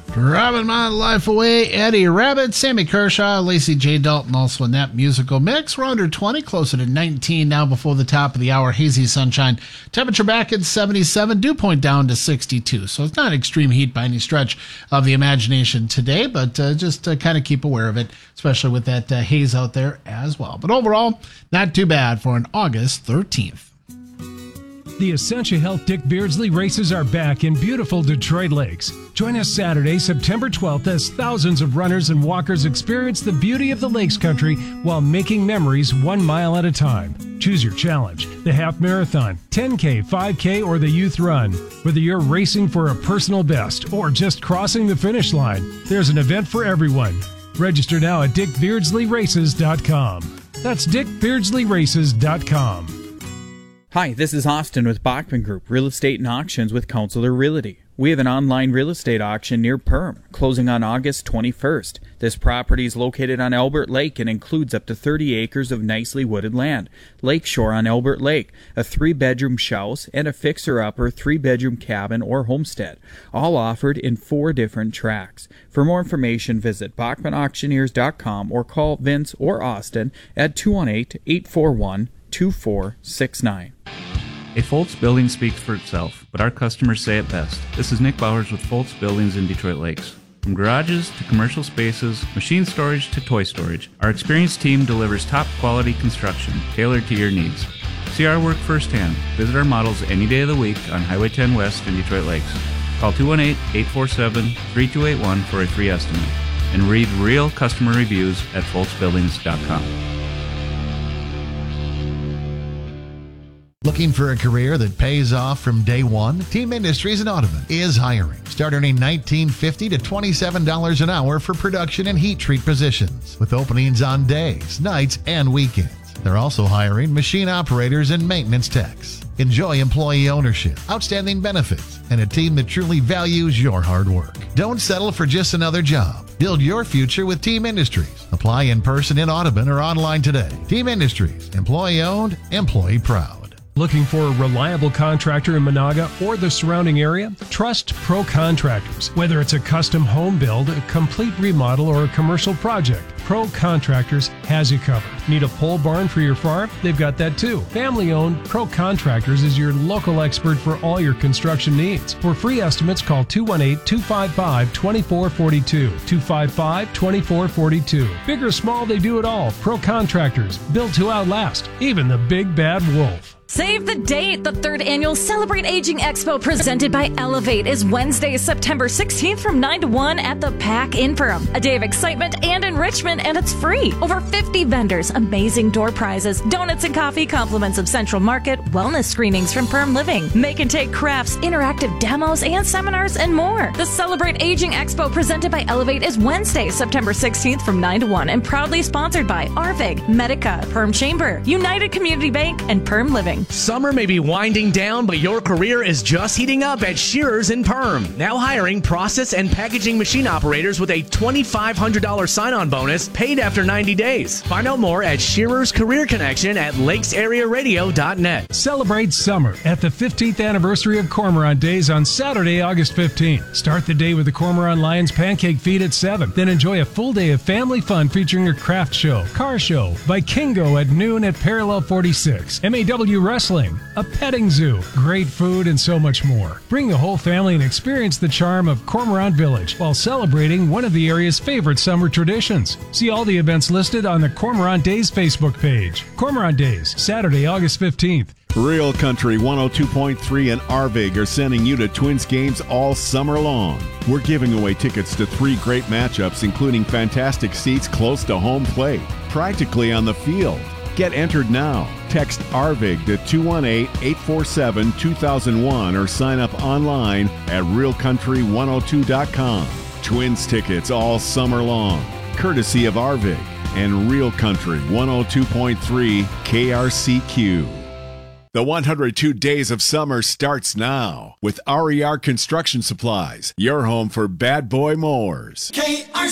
Robbing my life away, Eddie Rabbit, Sammy Kershaw, Lacey J. Dalton, also in that musical mix. We're under 20, closer to 19 now before the top of the hour. Hazy sunshine. Temperature back at 77, dew point down to 62. So it's not extreme heat by any stretch of the imagination today, but just kind of keep aware of it, especially with that haze out there as well. But overall, not too bad for an August 13th. The Essentia Health Dick Beardsley races are back in beautiful Detroit Lakes. Join us Saturday, September 12th, as thousands of runners and walkers experience the beauty of the Lakes Country while making memories 1 mile at a time. Choose your challenge, the half marathon, 10K, 5K, or the youth run. Whether you're racing for a personal best or just crossing the finish line, there's an event for everyone. Register now at dickbeardsleyraces.com. That's dickbeardsleyraces.com. Hi, this is Austin with Bachman Group, Real Estate and Auctions with Counselor Realty. We have an online real estate auction near Perm, closing on August 21st. This property is located on Albert Lake and includes up to 30 acres of nicely wooded land. Lakeshore on Albert Lake, a 3-bedroom house, and a fixer-upper 3-bedroom cabin or homestead, all offered in 4 different tracts. For more information, visit BachmanAuctioneers.com or call Vince or Austin at 218-841-2469. A Foltz building speaks for itself, but our customers say it best. This is Nick Bowers with Foltz Buildings in Detroit Lakes. From garages to commercial spaces, machine storage to toy storage, our experienced team delivers top-quality construction tailored to your needs. See our work firsthand. Visit our models any day of the week on Highway 10 West in Detroit Lakes. Call 218-847-3281 for a free estimate. And read real customer reviews at foltzbuildings.com. Looking for a career that pays off from day one? Team Industries in Audubon is hiring. Start earning $19.50 to $27 an hour for production and heat treat positions, with openings on days, nights, and weekends. They're also hiring machine operators and maintenance techs. Enjoy employee ownership, outstanding benefits, and a team that truly values your hard work. Don't settle for just another job. Build your future with Team Industries. Apply in person in Audubon or online today. Team Industries, employee owned, employee proud. Looking for a reliable contractor in Monaga or the surrounding area? Trust Pro Contractors. Whether it's a custom home build, a complete remodel, or a commercial project, Pro Contractors has you covered. Need a pole barn for your farm? They've got that too. Family owned, Pro Contractors is your local expert for all your construction needs. For free estimates, call 218-255-2442. 255-2442. Big or small, they do it all. Pro Contractors, built to outlast, even the big bad wolf. Save the date! The 3rd annual Celebrate Aging Expo presented by Elevate is Wednesday, September 16th from 9 to 1 at the PAC in Perham. A day of excitement and enrichment, and it's free. Over 50 vendors, amazing door prizes, donuts and coffee, compliments of Central Market, wellness screenings from Perm Living, make and take crafts, interactive demos, and seminars, and more. The Celebrate Aging Expo presented by Elevate is Wednesday, September 16th from 9 to 1 and proudly sponsored by Arvig, Medica, Perm Chamber, United Community Bank, and Perm Living. Summer may be winding down, but your career is just heating up at Shearers in Perm. Now hiring process and packaging machine operators with a $2,500 sign-on bonus paid after 90 days. Find out more at Shearers Career Connection at lakesarearadio.net. Celebrate summer at the 15th anniversary of Cormorant Days on Saturday, August 15th. Start the day with the Cormorant Lions Pancake Feed at 7. Then enjoy a full day of family fun featuring a craft show, car show, Vikingo at noon at Parallel 46, MAW Wrestling, a petting zoo, great food, and so much more. Bring the whole family and experience the charm of Cormorant Village while celebrating one of the area's favorite summer traditions. See all the events listed on the Cormorant Days Facebook page. Cormorant Days, Saturday, August 15th. Real Country 102.3 and Arvig are sending you to Twins games all summer long. We're giving away tickets to 3 great matchups, including fantastic seats close to home plate, practically on the field. Get entered now. Text Arvig to 218-847-2001 or sign up online at realcountry102.com. Twins tickets all summer long, courtesy of Arvig and Real Country 102.3 KRCQ. The 102 Days of Summer starts now with RER Construction Supplies, your home for bad boy mowers.